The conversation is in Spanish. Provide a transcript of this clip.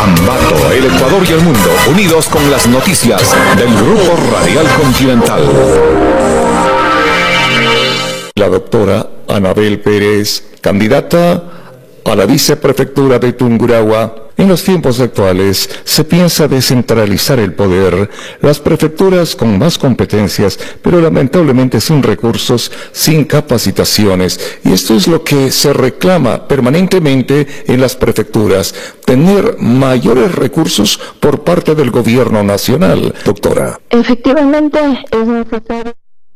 Ambato, el Ecuador y el mundo, unidos con las noticias del Grupo Radial Continental. La doctora Anabel Pérez, candidata a la viceprefectura de Tungurahua. En los tiempos actuales se piensa descentralizar el poder, las prefecturas con más competencias, pero lamentablemente sin recursos, sin capacitaciones. Y esto es lo que se reclama permanentemente en las prefecturas, tener mayores recursos por parte del gobierno nacional, doctora. Efectivamente es necesario